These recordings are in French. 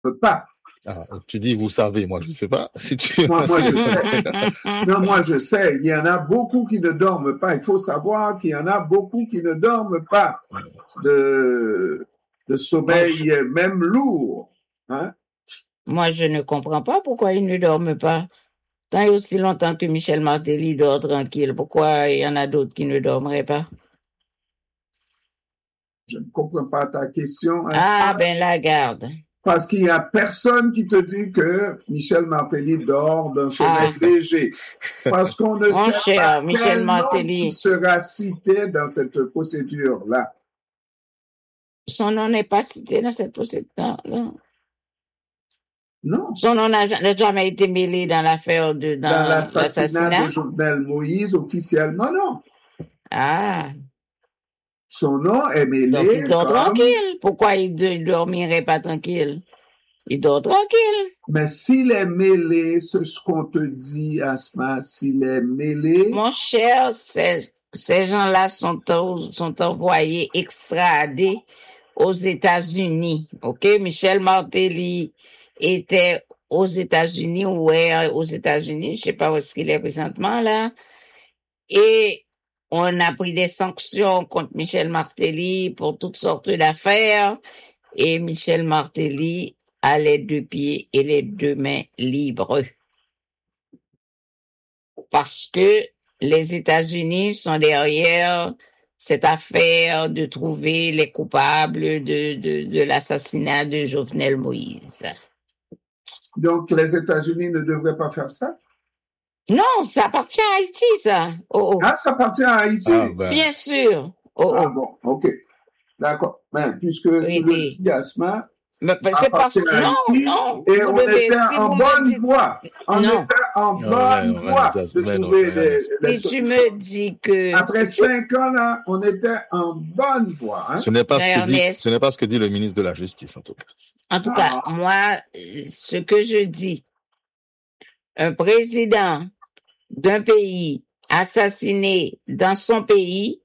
pas. Ah, tu dis, vous savez, moi, je ne sais pas. Si tu... Moi, je sais. Non, moi, je sais. Il y en a beaucoup qui ne dorment pas. Il faut savoir qu'il y en a beaucoup qui ne dorment pas de sommeil, même lourd. Hein? Moi, je ne comprends pas pourquoi ils ne dorment pas. Tant et aussi longtemps que Michel Martelly dort tranquille, pourquoi il y en a d'autres qui ne dormeraient pas? Je ne comprends pas ta question. Ah, ben la garde. Parce qu'il n'y a personne qui te dit que Michel Martelly dort d'un sommeil léger. Parce qu'on ne sait pas quel nom qui sera cité dans cette procédure-là. Son nom n'est pas cité dans cette procédure. Non. Son nom n'a jamais été mêlé dans l'affaire dans l'assassinat de Jovenel Moïse, officiellement, non. Ah. Son nom est mêlé. Donc, il dort tranquille. Pourquoi il ne dormirait pas tranquille? Il dort tranquille. Mais s'il est mêlé, c'est ce qu'on te dit, Asma, s'il est mêlé. Mon cher, ces gens-là sont envoyés, extradés aux États-Unis. OK? Michel Martelly était aux États-Unis ou est aux États-Unis. Je ne sais pas où est-ce qu'il est présentement, là. Et on a pris des sanctions contre Michel Martelly pour toutes sortes d'affaires. Et Michel Martelly a les 2 pieds et les 2 mains libres. Parce que les États-Unis sont derrière cette affaire de trouver les coupables de l'assassinat de Jovenel Moïse. Donc, les États-Unis ne devraient pas faire ça? Non, ça appartient à Haïti, ça. Oh, oh. Ah, ça appartient à Haïti? Ah, ben. Bien sûr. Oh, ah bon, ok. D'accord. Ben, puisque tu le dis, Asma, c'est parce que non. Et on était en bonne voie. On était en bonne voie de trouver Si tu me dis que... Après 5 ans, là, on était en bonne voie. Hein? Ce n'est pas ce que dit le ministre de la Justice, en tout cas. En tout cas, moi, ce que je dis, un président d'un pays assassiné dans son pays,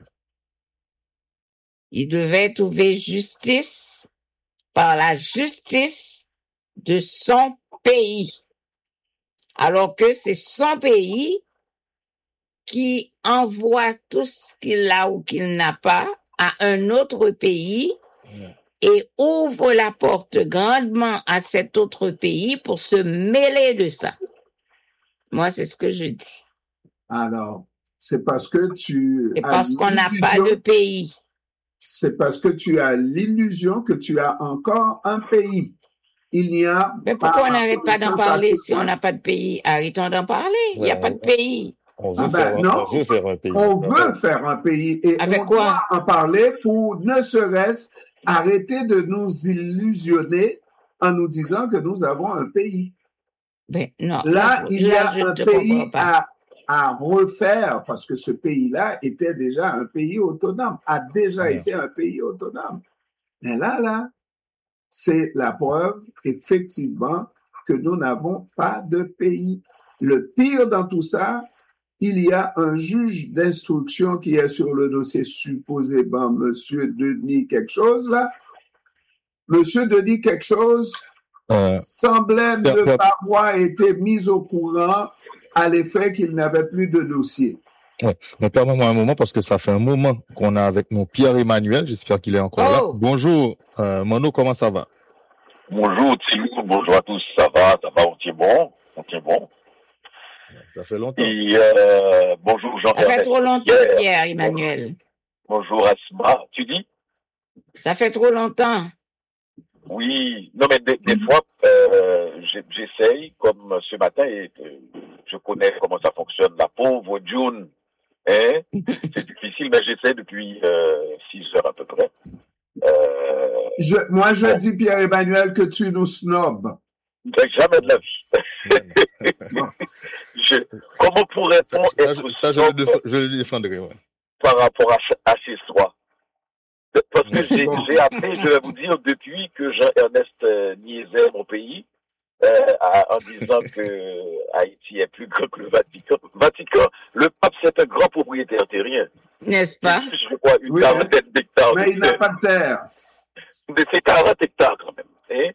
il devait trouver justice par la justice de son pays. Alors que c'est son pays qui envoie tout ce qu'il a ou qu'il n'a pas à un autre pays et ouvre la porte grandement à cet autre pays pour se mêler de ça. Moi, c'est ce que je dis. Alors, c'est parce que tu... C'est parce qu'on n'a pas de pays. C'est parce que tu as l'illusion que tu as encore un pays. Il n'y a Mais pourquoi on n'arrête pas d'en parler si on n'a pas de pays? Arrêtons d'en parler. Il n'y a pas de pays. On veut faire un pays. On veut faire un pays. Et avec on quoi? doit en parler pour ne serait-ce arrêter de nous illusionner en nous disant que nous avons un pays. Ben, non, là, il y a un pays à refaire parce que ce pays-là était déjà un pays autonome, a déjà été un pays autonome. Mais là, c'est la preuve, effectivement, que nous n'avons pas de pays. Le pire dans tout ça, il y a un juge d'instruction qui est sur le dossier, supposément Monsieur Denis quelque chose, là. Monsieur Denis quelque chose semblait ne pas avoir été mis au courant à l'effet qu'il n'avait plus de dossier. Ouais. Mais permets-moi un moment parce que ça fait un moment qu'on a avec nous Pierre-Emmanuel. J'espère qu'il est encore là. Bonjour, Mono, comment ça va? Bonjour, Timou. Bonjour à tous. Ça va, on tient bon. Ça fait longtemps. Et bonjour, Jean-Ernest. Ça fait trop longtemps, Pierre-Emmanuel. Bonjour, Asma. Tu dis? Ça fait trop longtemps. Oui. Non, mais des fois, j'essaye, comme ce matin, et je connais comment ça fonctionne. La pauvre June, hein? C'est difficile, mais j'essaie depuis 6 heures à peu près. Moi, je dis, Pierre-Emmanuel, que tu nous snobs. Jamais de la vie. Comment pourrait-on être ça, je le défendrai, ouais. Par rapport à ces soins? Parce que j'ai appris, je vais vous dire, depuis que Jean-Ernest niaisait mon pays, en disant que Haïti est plus grand que le Vatican. Le pape, c'est un grand propriétaire terrien. N'est-ce pas? Je crois une quarantaine d'hectares. Mais il n'a pas de terre. Mais c'est 40 hectares quand même. Hein?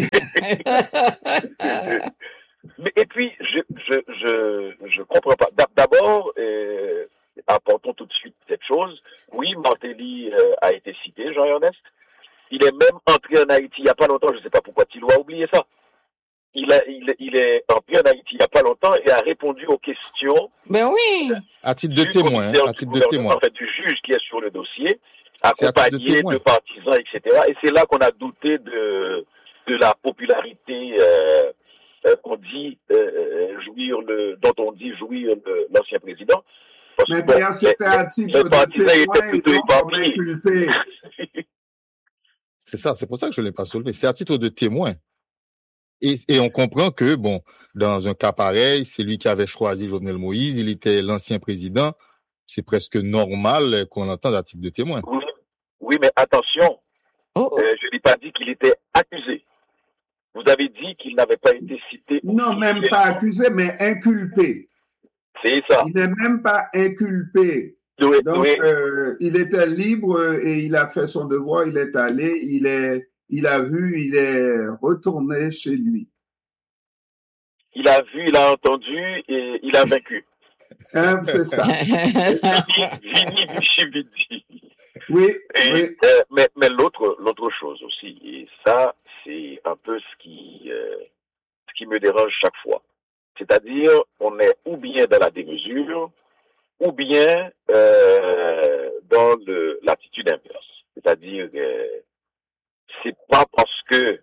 Et puis, je comprends pas. D'abord, apportons tout de suite cette chose. Oui, Martelly a été cité, Jean-Ernest. Il est même entré en Haïti il n'y a pas longtemps. Je ne sais pas pourquoi Thilo a oublié ça. Il est entré en Haïti il n'y a pas longtemps et a répondu aux questions. Ben oui. À titre de témoin. À titre de témoin. En fait, du juge qui est sur le dossier, accompagné de partisans, etc. Et c'est là qu'on a douté de la popularité qu'on dit dont on dit jouir l'ancien président. Mais bien, c'était à titre de témoin. C'est ça, c'est pour ça que je ne l'ai pas soulevé. C'est à titre de témoin. Et on comprend que, bon, dans un cas pareil, c'est lui qui avait choisi Jovenel Moïse, il était l'ancien président. C'est presque normal qu'on l'entende à titre de témoin. Oui, mais attention, je n'ai pas dit qu'il était accusé. Vous avez dit qu'il n'avait pas été cité. Non, même pas accusé, mais inculpé. C'est ça. Il n'est même pas inculpé. Oui, donc, il était libre et il a fait son devoir, il est allé, il a vu, il est retourné chez lui. Il a vu, il a entendu et il a vaincu. C'est ça. Vini Vici Vidi. Oui. Mais l'autre chose aussi, et ça, c'est un peu ce qui me dérange chaque fois. C'est-à-dire, on est ou bien dans la démesure, ou bien dans l'attitude inverse. C'est-à-dire, c'est pas parce que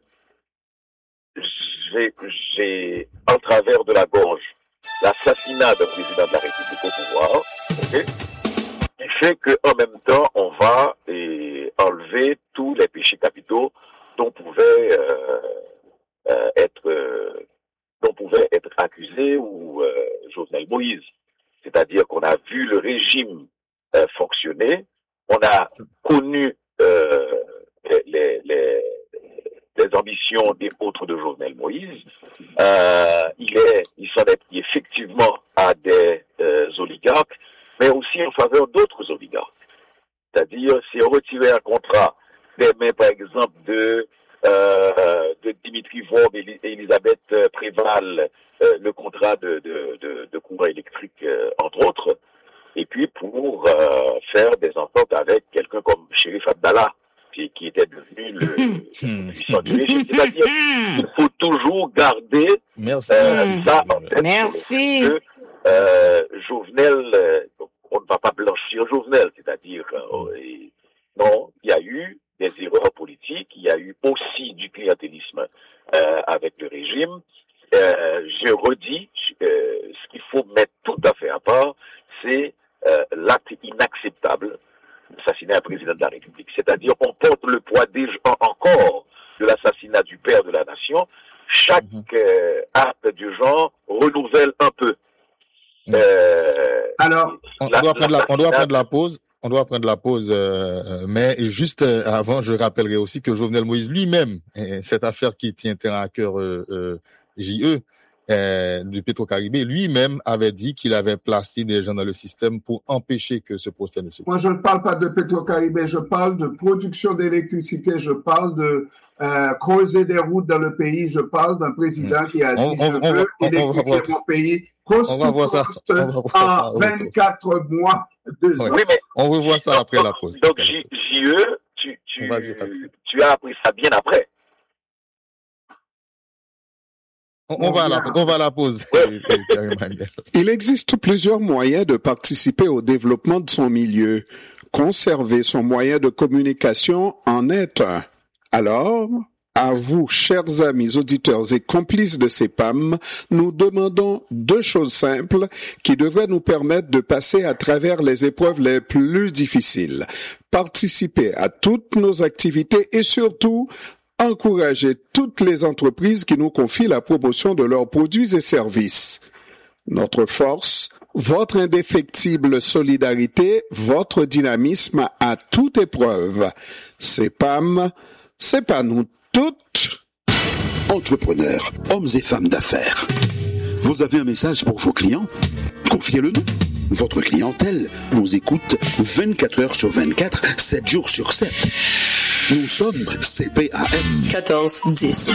j'ai en travers de la gorge l'assassinat d'un président de la République au pouvoir, qui fait qu'en même temps, on va enlever tous les péchés capitaux dont pouvait être accusé ou Jovenel Moïse. C'est-à-dire qu'on a vu le régime fonctionner, on a connu les ambitions des autres de Jovenel Moïse. Il s'en est pris effectivement à des oligarques, mais aussi en faveur d'autres oligarques. C'est-à-dire, c'est retirer un contrat des mains, par exemple, de Dimitri Vob et Elisabeth Préval, le contrat de courant électrique, entre autres, et puis pour faire des ententes avec quelqu'un comme Chérif Abdallah, qui était devenu le puissant du régime. C'est-à-dire qu'il faut toujours garder ça en tête. Merci. Que Jovenel, on ne va pas blanchir Jovenel, c'est-à-dire non, il y a eu des erreurs politiques, il y a eu aussi du clientélisme avec le régime. Je redis, ce qu'il faut mettre tout à fait à part, c'est l'acte inacceptable d'assassinat un président de la République. C'est-à-dire, on porte le poids encore de l'assassinat du père de la nation. Chaque acte du genre renouvelle un peu. Alors, on doit prendre la pause. On doit prendre la pause, mais juste avant, je rappellerai aussi que Jovenel Moïse lui-même, cette affaire qui tient à cœur JE, du Petro-Caribé, lui-même avait dit qu'il avait placé des gens dans le système pour empêcher que ce procès ne se tienne. Moi, je ne parle pas de Petro-Caribé, je parle de production d'électricité, je parle de creuser des routes dans le pays, je parle d'un président qui a dit je veux électrifier mon pays cost en 24 mois, 2 ans. Oui, mais on revoit ça après la pause. Donc, JE, tu as appris ça bien après. On va à la pause. Il existe plusieurs moyens de participer au développement de son milieu. Conserver son moyen de communication en est un. Alors, à vous, chers amis auditeurs et complices de CEPAM, nous demandons 2 choses simples qui devraient nous permettre de passer à travers les épreuves les plus difficiles. Participer à toutes nos activités et surtout, encourager toutes les entreprises qui nous confient la promotion de leurs produits et services. Notre force, votre indéfectible solidarité, votre dynamisme à toute épreuve. CEPAM, c'est pas nous toutes. Entrepreneurs, hommes et femmes d'affaires. Vous avez un message pour vos clients? Confiez-le-nous. Votre clientèle nous écoute 24 heures sur 24, 7 jours sur 7. Nous sommes CPAM 1410.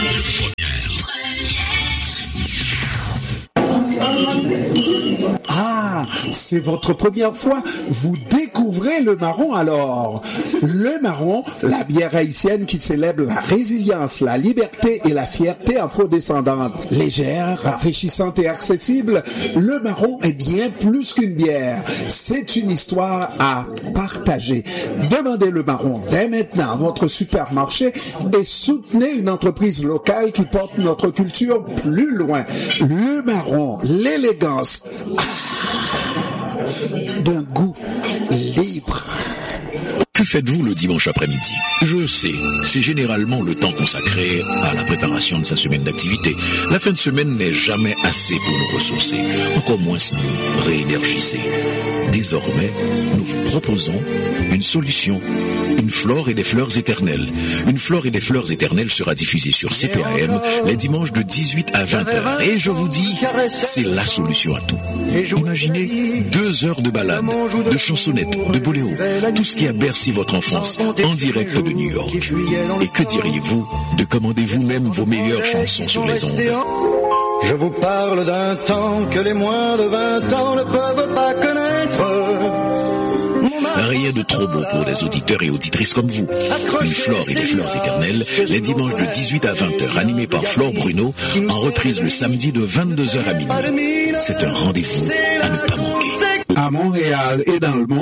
Ah, c'est votre première fois. Vous découvrez le marron alors. Le marron, la bière haïtienne qui célèbre la résilience, la liberté et la fierté afrodescendante. Légère, rafraîchissante et accessible, le marron est bien plus qu'une bière. C'est une histoire à partager. Demandez le marron dès maintenant à votre supermarché et soutenez une entreprise locale qui porte notre culture plus loin. Le marron, l'élégance d'un goût libre. Que faites-vous le dimanche après-midi? Je sais, c'est généralement le temps consacré à la préparation de sa semaine d'activité. La fin de semaine n'est jamais assez pour nous ressourcer, encore moins nous réénergiser. Désormais, nous vous proposons une solution. Une flore et des fleurs éternelles. Une flore et des fleurs éternelles sera diffusée sur CPAM les dimanches de 18 à 20h. Et je vous dis, c'est la solution à tout. Imaginez 2 heures de balade, de chansonnettes, de boléro, tout ce qui a bercé votre enfance en direct de New York. Et que diriez-vous de commander vous-même vos meilleures chansons sur les ondes? Je vous parle d'un temps que les moins de 20 ans ne peuvent pas connaître. Rien de trop beau pour des auditeurs et auditrices comme vous. Une flore et des fleurs éternelles, les dimanches de 18 à 20h, animés par Flore Bruno, en reprise le samedi de 22h à minuit. C'est un rendez-vous à ne pas manquer. À Montréal et dans le monde,